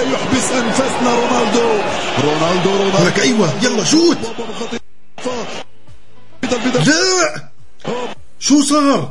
سيحبس أنفسنا. رونالدو لك أيوة يلا شوت. لا شو صار؟